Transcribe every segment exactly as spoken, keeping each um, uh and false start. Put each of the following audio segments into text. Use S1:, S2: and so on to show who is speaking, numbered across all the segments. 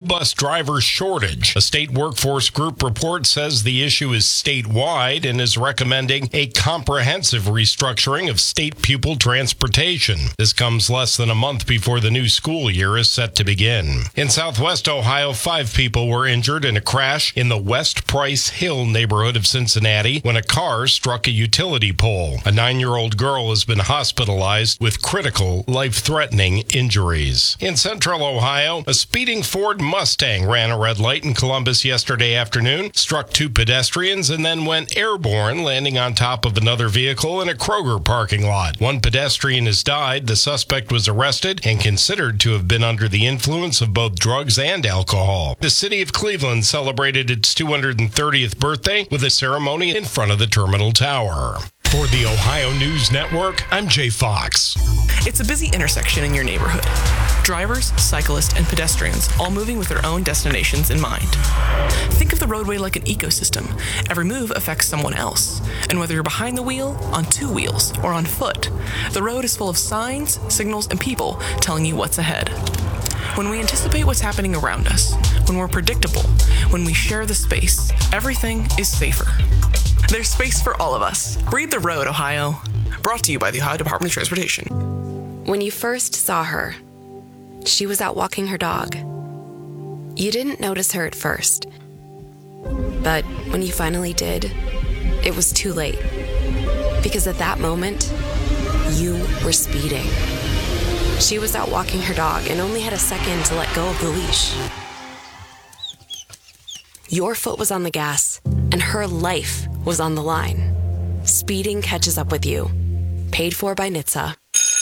S1: bus driver shortage. A state workforce group report says the issue is statewide and is recommending a comprehensive restructuring of state pupil transportation. This comes less than a month before the new school year is set to begin. In Southwest Ohio, five people were injured in a crash in the West Price Hill neighborhood of Cincinnati when a car struck a utility pole. A nine-year-old girl has been hospitalized with critical, life-threatening injuries. In Central Ohio, a speeding Ford Mustang ran a red light in Columbus yesterday afternoon, struck two pedestrians, and then went airborne, landing on top of another vehicle in a Kroger parking lot. One pedestrian has died. The suspect was arrested and considered to have been under the influence of both drugs and alcohol. The city of Cleveland celebrated its two hundred thirtieth birthday with a ceremony in front of the Terminal Tower. For the Ohio News Network, I'm Jay Fox.
S2: It's a busy intersection in your neighborhood. Drivers, cyclists, and pedestrians all moving with their own destinations in mind. Think of the roadway like an ecosystem. Every move affects someone else. And whether you're behind the wheel, on two wheels, or on foot, the road is full of signs, signals, and people telling you what's ahead. When we anticipate what's happening around us, when we're predictable, when we share the space, everything is safer. There's space for all of us. Breathe the road, Ohio. Brought to you by the Ohio Department of Transportation.
S3: When you first saw her, she was out walking her dog. You didn't notice her at first. But when you finally did, it was too late. Because at that moment, you were speeding. She was out walking her dog and only had a second to let go of the leash. Your foot was on the gas, and her life was on the line. Speeding catches up with you. Paid for by N H T S A.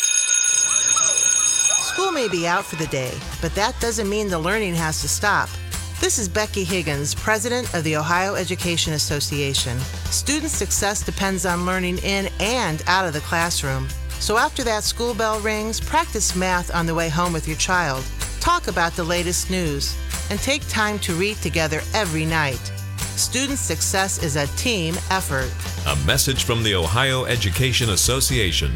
S4: School may be out for the day, but that doesn't mean the learning has to stop. This is Becky Higgins, president of the Ohio Education Association. Student success depends on learning in and out of the classroom. So after that school bell rings, practice math on the way home with your child. Talk about the latest news, and take time to read together every night. Student success is a team effort.
S5: A message from the Ohio Education Association.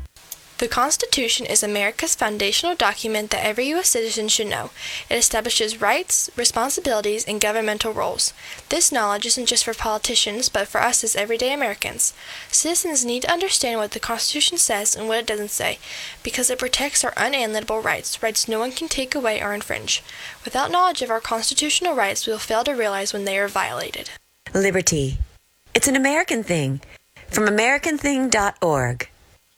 S6: The Constitution is America's foundational document that every U S citizen should know. It establishes rights, responsibilities, and governmental roles. This knowledge isn't just for politicians, but for us as everyday Americans. Citizens need to understand what the Constitution says and what it doesn't say, because it protects our unalienable rights, rights no one can take away or infringe. Without knowledge of our constitutional rights, we will fail to realize when they are violated.
S7: Liberty. It's an American thing. From American thing dot org.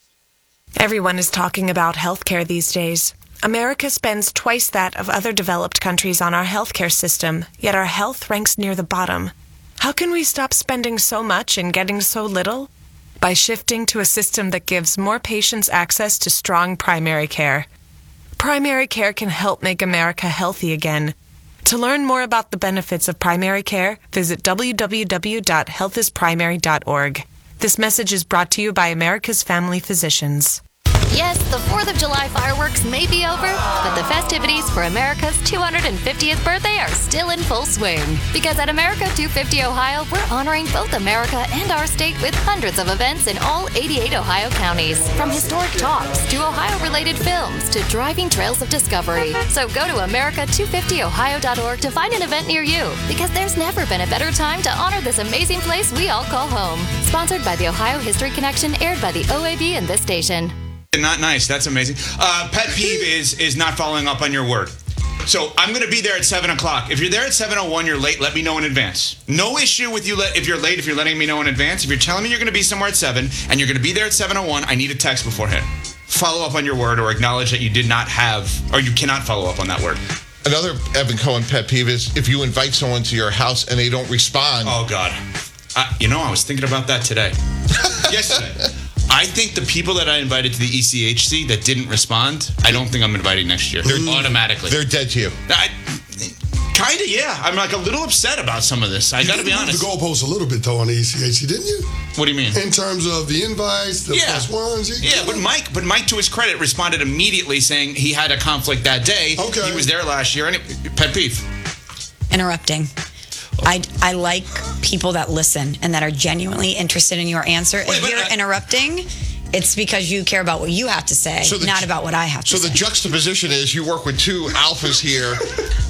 S8: Everyone is talking about healthcare these days. America spends twice that of other developed countries on our healthcare system, yet our health ranks near the bottom. How can we stop spending so much and getting so little? By shifting to a system that gives more patients access to strong primary care. Primary care can help make America healthy again. To learn more about the benefits of primary care, visit w w w dot health is primary dot org. This message is brought to you by America's Family Physicians.
S9: Yes, the fourth of July fireworks may be over, but the festivities for America's two hundred fiftieth birthday are still in full swing. Because at America two fifty Ohio, we're honoring both America and our state with hundreds of events in all eighty-eight Ohio counties. From historic talks to Ohio-related films to driving trails of discovery. So go to America two fifty ohio dot org to find an event near you. Because there's never been a better time to honor this amazing place we all call home. Sponsored by the Ohio History Connection, aired by the O A B and this station.
S10: Not nice. That's amazing. Uh, pet peeve is is not following up on your word. So I'm going to be there at seven o'clock. If you're there at seven oh one, you're late, let me know in advance. No issue with you le- if you're late, if you're letting me know in advance. If you're telling me you're going to be somewhere at seven and you're going to be there at seven oh one, I need a text beforehand. Follow up on your word or acknowledge that you did not have, or you cannot follow up on that word.
S11: Another Evan Cohen pet peeve is if you invite someone to your house and they don't respond.
S10: Oh, God. Uh, you know, I was thinking about that today. Yesterday. I think the people that I invited to the E C H C that didn't respond, I don't think I'm inviting next year. They're Ooh, automatically.
S11: They're dead to you.
S10: I, kind of, yeah. I'm like a little upset about some of this. I got to be honest.
S12: You did move the goalposts a little bit, though, on the E C H C, didn't you?
S10: What do you mean?
S12: In terms of the invites, the
S10: yeah.
S12: plus ones.
S10: Yeah, but Mike, but Mike, to his credit, responded immediately saying he had a conflict that day.
S12: Okay.
S10: He was there last year. And it, pet peeve.
S13: Interrupting. I, I like people that listen and that are genuinely interested in your answer. Wait, if you're I, interrupting, it's because you care about what you have to say, so the, not about what I have to
S11: so
S13: say.
S11: So the juxtaposition is you work with two alphas here